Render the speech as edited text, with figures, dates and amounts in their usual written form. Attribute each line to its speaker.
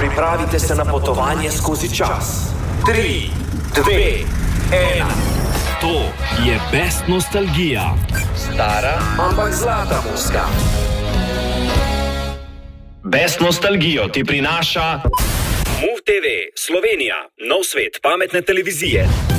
Speaker 1: Pripravite se na potovanje skozi čas. 3, 2, 1.
Speaker 2: To je Best nostalgija.
Speaker 1: Stara, ampak zlata muska.
Speaker 2: Best nostalgijo ti prinaša MUV TV Slovenija, nov svet pametne televizije.